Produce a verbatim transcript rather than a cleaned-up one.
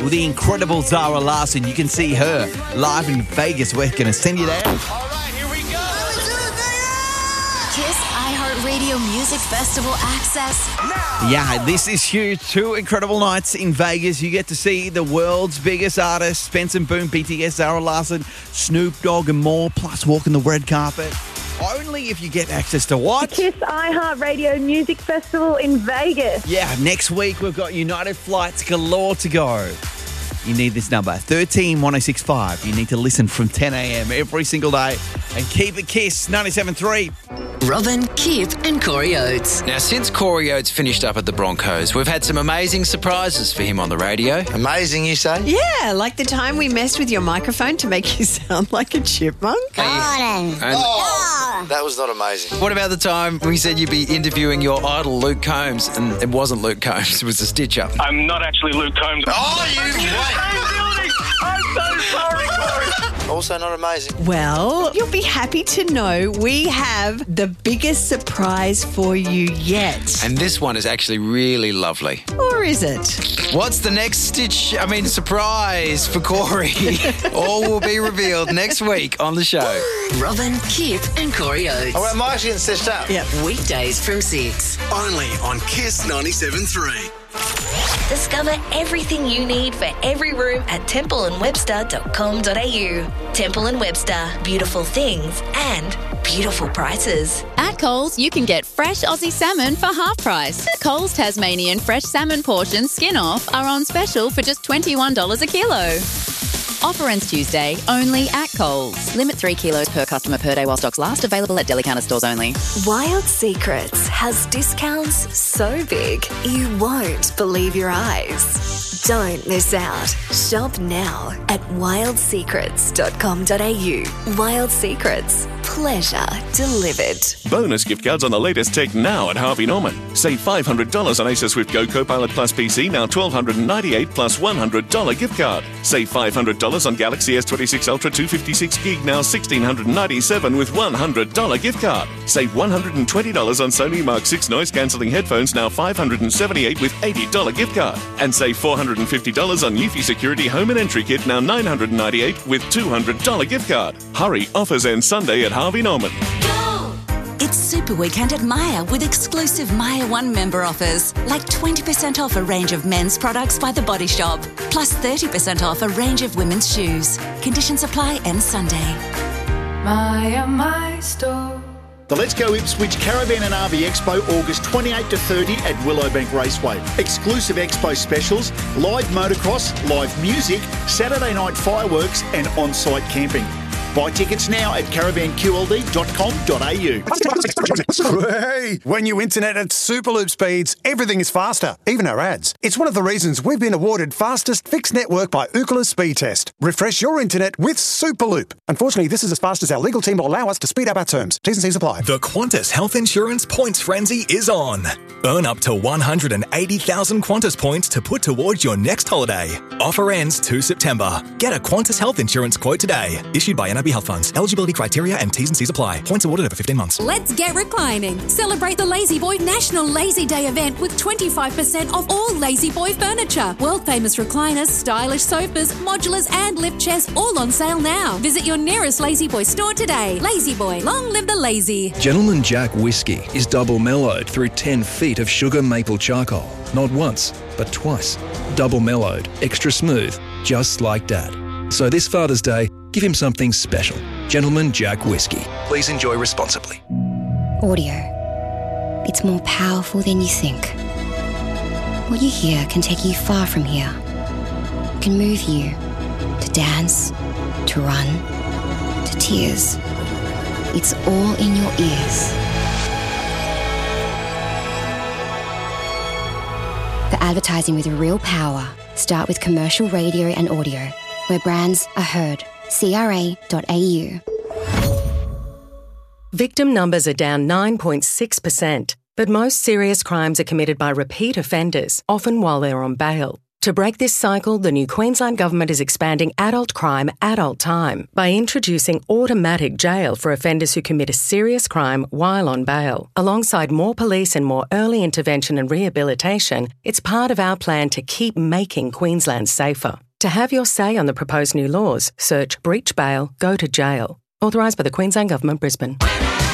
with the incredible Zara Larsson. You can see her live in Vegas. We're going to send you there. All right, here we go. Kiss iHeartRadio Music Festival access now. Yeah, this is huge. Two incredible nights in Vegas. You get to see the world's biggest artists, Spence and Boom, B T S, Zara Larsson, Snoop Dogg and more, plus walking the red carpet. Only if you get access to what? The Kiss iHeartRadio Music Festival in Vegas. Yeah, next week we've got United flights galore to go. You need this number, one three one oh six five. You need to listen from ten a.m. every single day and keep it Kiss ninety-seven point three. Robin, Kip and Corey Oates. Now, since Corey Oates finished up at the Broncos, we've had some amazing surprises for him on the radio. Amazing, you say? Yeah, like the time we messed with your microphone to make you sound like a chipmunk. And Oh, that was not amazing. what about the time we said you'd be interviewing your idol, Luke Combs, and it wasn't Luke Combs, it was a stitch-up? I'm not actually Luke Combs. Oh, you wait. I'm so sorry, Corey. Also not amazing. Well, you'll be happy to know we have the biggest surprise for you yet. And this one is actually really lovely. Or is it? What's the next stitch, I mean, surprise for Corey? All will be revealed next week on the show. Robin, Kip and Corey Oates. Oh, am I actually getting stitched up? Yep. Weekdays from six. Only on Kiss ninety-seven point three. Discover everything you need for every room at temple and webster dot com dot a u. Temple and Webster, beautiful things and beautiful prices. At Coles, you can get fresh Aussie salmon for half price. Coles Tasmanian fresh salmon portions skin off are on special for just twenty-one dollars a kilo. Offer ends Tuesday, only at Coles. Limit three kilos per customer per day while stocks last. Available at deli counter stores only. Wild Secrets has discounts so big you won't believe your eyes. Don't miss out. Shop now at wild secrets dot com dot a u. Wild Secrets. Pleasure delivered. Bonus gift cards on the latest tech now at Harvey Norman. Save five hundred dollars on Acer Swift Go Copilot Plus P C, now one thousand two hundred ninety-eight dollars plus one hundred dollars gift card. Save five hundred dollars on Galaxy S twenty-six Ultra two fifty-six gig, now one thousand six hundred ninety-seven dollars with one hundred dollars gift card. Save one hundred twenty dollars on Sony Mark six noise-cancelling headphones, now five hundred seventy-eight dollars with eighty dollars gift card. And save four hundred fifty dollars on Eufy Security Home and Entry Kit, now nine hundred ninety-eight dollars with two hundred dollars gift card. Hurry, offers end Sunday at Harvey Norman. It's Super Weekend at Myer with exclusive Myer One member offers, like twenty percent off a range of men's products by The Body Shop, plus thirty percent off a range of women's shoes. Conditions apply end Sunday. Myer, my store. The Let's Go Ipswich Caravan and R V Expo, August twenty-eighth to thirtieth at Willowbank Raceway. Exclusive expo specials, live motocross, live music, Saturday night fireworks and on-site camping. Buy tickets now at caravan q l d dot com dot a u. Hey, when you internet at Superloop speeds, everything is faster, even our ads. It's one of the reasons we've been awarded fastest fixed network by Ookla Speed Test. Refresh your internet with Superloop. Unfortunately, this is as fast as our legal team will allow us to speed up our terms. T's and C's apply. The Qantas Health Insurance Points Frenzy is on. Earn up to one hundred eighty thousand Qantas points to put towards your next holiday. Offer ends the second of September. Get a Qantas Health Insurance quote today. Issued by N I B Health Funds. Eligibility criteria and T's and C's apply. Points awarded over fifteen months. Let's get reclining. Celebrate the Lazy Boy National Lazy Day event with twenty-five percent off all Lazy Boy furniture. World famous recliners, stylish sofas, modulars and lift chairs all on sale now. Visit your nearest Lazy Boy store today. Lazy Boy, long live the lazy. Gentleman Jack whiskey is double mellowed through ten feet of sugar maple charcoal. Not once, but twice. Double mellowed, extra smooth, just like Dad. So this Father's Day, give him something special. Gentleman Jack whiskey. Please enjoy responsibly. Audio. It's more powerful than you think. What you hear can take you far from here. It can move you to dance, to run, to tears. It's all in your ears. For advertising with real power, start with commercial radio and audio, where brands are heard. C R A dot A U. Victim numbers are down nine point six percent, but most serious crimes are committed by repeat offenders, often while they're on bail. To break this cycle, the new Queensland Government is expanding adult crime, adult time by introducing automatic jail for offenders who commit a serious crime while on bail. Alongside more police and more early intervention and rehabilitation, it's part of our plan to keep making Queensland safer. To have your say on the proposed new laws, search breach bail, go to jail. Authorised by the Queensland Government, Brisbane.